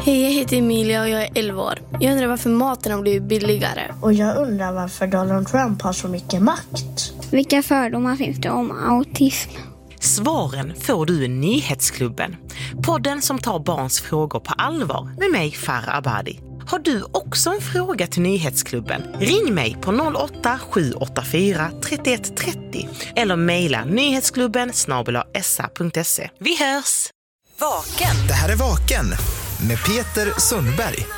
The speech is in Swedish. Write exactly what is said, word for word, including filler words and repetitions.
Hej, jag heter Emilia och jag är elva år. Jag undrar varför maten har blivit billigare. Och jag undrar varför Donald Trump har så mycket makt. Vilka fördomar finns det om autism? Svaren får du i Nyhetsklubben. Podden som tar barns frågor på allvar med mig, Farah Abadi. Har du också en fråga till Nyhetsklubben? Ring mig på noll åtta sju åtta fyra tre ett tre noll eller mejla nyhetsklubben snabel-a s a punkt se. Vi hörs! Vaken. Det här är Vaken med Peter Sundberg.